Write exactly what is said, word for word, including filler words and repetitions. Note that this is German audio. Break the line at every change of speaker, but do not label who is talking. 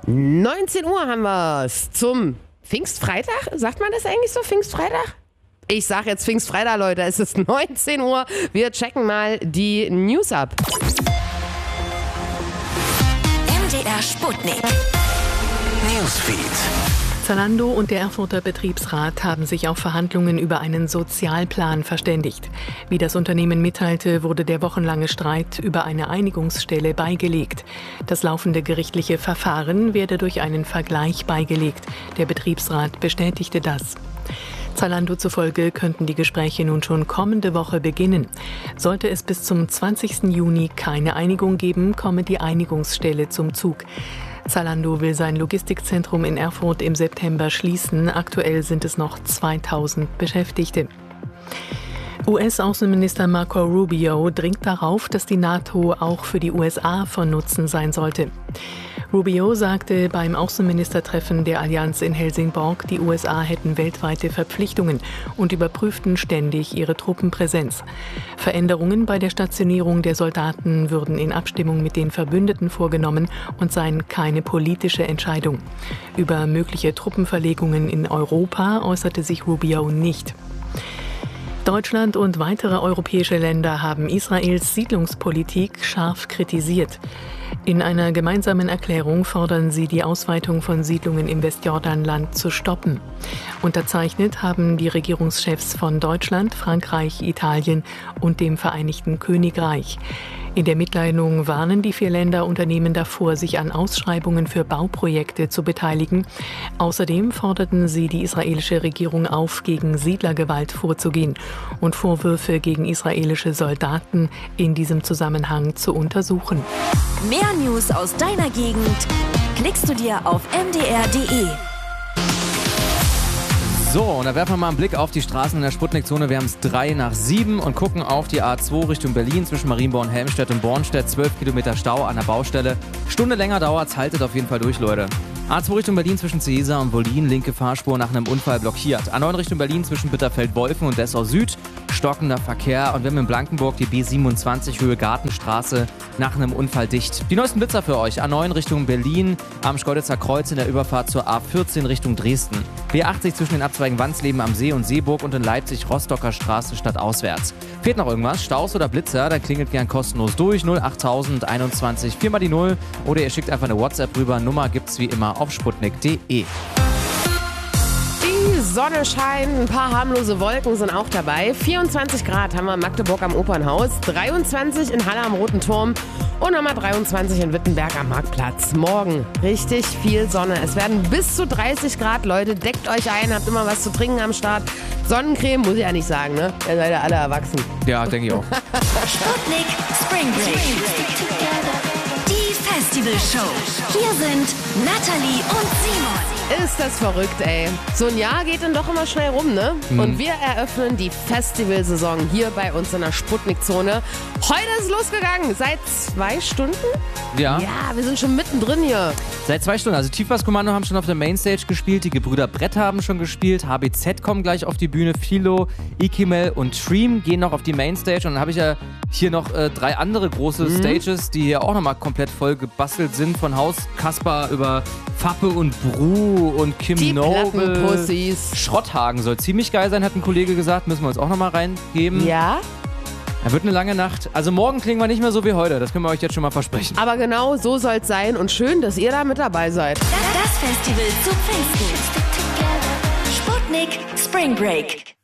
neunzehn Uhr haben wir es zum Pfingstfreitag. Sagt man das eigentlich so, Pfingstfreitag? Ich sag jetzt Pfingstfreitag, Leute. Es ist neunzehn Uhr. Wir checken mal die News ab.
M D R Sputnik. Newsfeed.
Zalando und der Erfurter Betriebsrat haben sich auf Verhandlungen über einen Sozialplan verständigt. Wie das Unternehmen mitteilte, wurde der wochenlange Streit über eine Einigungsstelle beigelegt. Das laufende gerichtliche Verfahren werde durch einen Vergleich beigelegt. Der Betriebsrat bestätigte das. Zalando zufolge könnten die Gespräche nun schon kommende Woche beginnen. Sollte es bis zum zwanzigsten Juni keine Einigung geben, komme die Einigungsstelle zum Zug. Zalando will sein Logistikzentrum in Erfurt im September schließen. Aktuell sind es noch zweitausend Beschäftigte. U S-Außenminister Marco Rubio dringt darauf, dass die NATO auch für die U S A von Nutzen sein sollte. Rubio sagte beim Außenministertreffen der Allianz in Helsingborg, die U S A hätten weltweite Verpflichtungen und überprüften ständig ihre Truppenpräsenz. Veränderungen bei der Stationierung der Soldaten würden in Abstimmung mit den Verbündeten vorgenommen und seien keine politische Entscheidung. Über mögliche Truppenverlegungen in Europa äußerte sich Rubio nicht. Deutschland und weitere europäische Länder haben Israels Siedlungspolitik scharf kritisiert. In einer gemeinsamen Erklärung fordern sie, die Ausweitung von Siedlungen im Westjordanland zu stoppen. Unterzeichnet haben die Regierungschefs von Deutschland, Frankreich, Italien und dem Vereinigten Königreich. In der Mitteilung warnen die vier Länder Unternehmen davor, sich an Ausschreibungen für Bauprojekte zu beteiligen. Außerdem forderten sie die israelische Regierung auf, gegen Siedlergewalt vorzugehen und Vorwürfe gegen israelische Soldaten in diesem Zusammenhang zu untersuchen.
Mehr News aus deiner Gegend klickst du dir auf m d r punkt d e.
So, und da werfen wir mal einen Blick auf die Straßen in der Sputnik-Zone. Wir haben es drei nach sieben und gucken auf die A zwei Richtung Berlin zwischen Marienborn, Helmstedt und Bornstedt. zwölf Kilometer Stau an der Baustelle. Stunde länger dauert's, haltet auf jeden Fall durch, Leute. A zwei Richtung Berlin zwischen Ciesa und Wollin, linke Fahrspur nach einem Unfall blockiert. A neun Richtung Berlin zwischen Bitterfeld-Wolfen und Dessau Süd, stockender Verkehr. Und wir haben in Blankenburg die B siebenundzwanzig Höhe Gartenstraße nach einem Unfall dicht. Die neuesten Blitzer für euch. A neun Richtung Berlin am Schkeuditzer Kreuz in der Überfahrt zur A vierzehn Richtung Dresden. B achtzig zwischen den Abzweigen Wandsleben am See und Seeburg und in Leipzig Rostocker Straße stadtauswärts. Fehlt noch irgendwas? Staus oder Blitzer? Dann klingelt gern kostenlos durch. null achttausend einundzwanzig viermal die null. Oder ihr schickt einfach eine WhatsApp rüber. Nummer gibt's wie immer auf sputnik punkt d e.
Die Sonne scheint, ein paar harmlose Wolken sind auch dabei. vierundzwanzig Grad haben wir in Magdeburg am Opernhaus, dreiundzwanzig in Halle am Roten Turm und nochmal dreiundzwanzig in Wittenberg am Marktplatz. Morgen richtig viel Sonne. Es werden bis zu dreißig Grad, Leute. Deckt euch ein, habt immer was zu trinken am Start. Sonnencreme, muss ich ja nicht sagen, ne? Ihr seid ja alle erwachsen.
Ja, denke ich auch.
Sputnik Spring Break. Die Festival Show. Hier sind Natalie und Simon.
Ist das verrückt, ey. So ein Jahr geht dann doch immer schnell rum, ne?
Mhm.
Und wir eröffnen die Festivalsaison hier bei uns in der Sputnik-Zone. Heute ist losgegangen. Seit zwei Stunden?
Ja.
Ja, wir sind schon mittendrin hier.
Seit zwei Stunden. Also Tiefbasskommando haben schon auf der Mainstage gespielt, die Gebrüder Brett haben schon gespielt, H B Z kommen gleich auf die Bühne, Philo, Ikimel und Tream gehen noch auf die Mainstage und dann habe ich ja hier noch äh, drei andere große mhm. Stages, die hier auch nochmal komplett voll gebastelt sind, von Haus Kasper über Fappe und Bru und Kim
die
Noble.
Plattenpussys.
Schrotthagen soll ziemlich geil sein, hat ein Kollege gesagt, müssen wir uns auch nochmal reingeben.
Ja.
Da wird eine lange Nacht. Also morgen klingen wir nicht mehr so wie heute, das können wir euch jetzt schon mal versprechen.
Aber genau so soll es sein und schön, dass ihr da mit dabei seid.
Das Festival zu Pfingsten. Sputnik Spring Break.